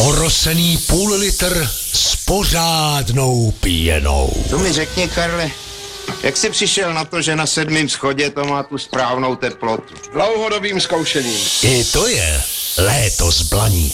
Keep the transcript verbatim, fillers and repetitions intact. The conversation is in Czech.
Orosený půl litr s pořádnou pěnou. To mi řekni, Karle, jak jsi přišel na to, že na sedmém schodě to má tu správnou teplotu? Dlouhodobým zkoušením. I to je léto zblaní.